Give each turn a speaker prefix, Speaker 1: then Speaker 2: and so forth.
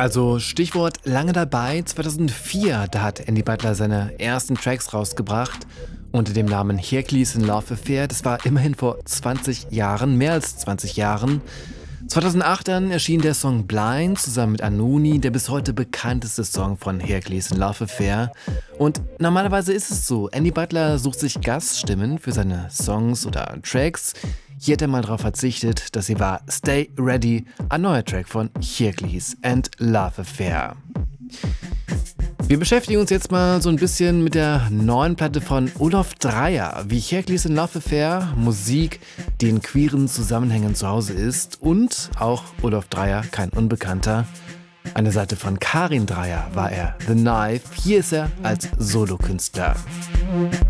Speaker 1: Also Stichwort lange dabei, 2004, da hat Andy Butler seine ersten Tracks rausgebracht unter dem Namen Hercules in Love Affair. Das war immerhin vor 20 Jahren, mehr als 20 Jahren. 2008 dann erschien der Song Blind zusammen mit Anouni, der bis heute bekannteste Song von Hercules in Love Affair. Und normalerweise ist es so, Andy Butler sucht sich Gaststimmen für seine Songs oder Tracks. Hier hat er mal darauf verzichtet, das hier war Stay Ready, ein neuer Track von Hercules and Love Affair. Wir beschäftigen uns jetzt mal so ein bisschen mit der neuen Platte von Olaf Dreyer, wie Hercules in Love Affair, Musik, die in queeren Zusammenhängen zu Hause ist, und auch Olaf Dreyer, kein Unbekannter. An der Seite von Karin Dreier war er The Knife, hier ist er als Solokünstler.